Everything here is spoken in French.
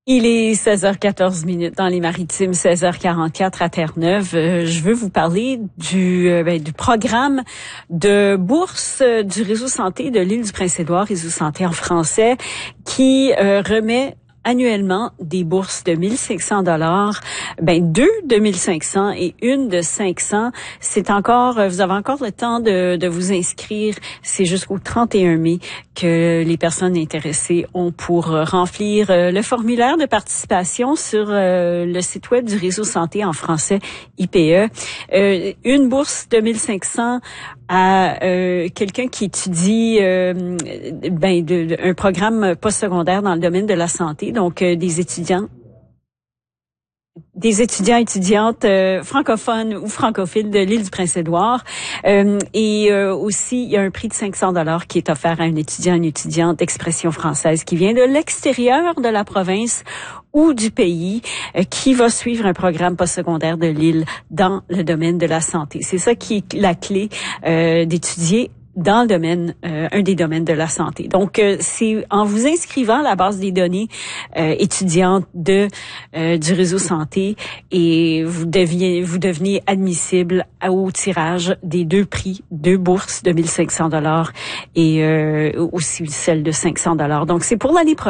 Il est 16h14 dans les Maritimes, 16h44 à Terre-Neuve. Je veux vous parler du programme de bourse du Réseau Santé de l'île du Prince-Édouard, Réseau Santé en français, qui remet annuellement des bourses de 1500 $, deux de 1500 et une de 500. C'est encore, vous avez encore le temps de vous inscrire. C'est jusqu'au 31 mai que les personnes intéressées ont pour remplir le formulaire de participation sur le site web du Réseau Santé en français IPE. Une bourse de 1500 à quelqu'un qui étudie un programme postsecondaire dans le domaine de la santé, donc des étudiants étudiantes francophones ou francophiles de l'île du Prince-Édouard. Et aussi, il y a un prix de 500 $ qui est offert à un étudiant, une étudiante d'expression française qui vient de l'extérieur de la province ou du pays, qui va suivre un programme postsecondaire de l'île dans le domaine de la santé. C'est ça qui est la clé d'étudier dans le domaine, un des domaines de la santé. Donc, c'est en vous inscrivant à la base des données étudiantes du réseau santé et vous devenez admissible au tirage des deux prix, deux bourses de 1500 $ et aussi celle de 500 $. Donc, c'est pour l'année prochaine.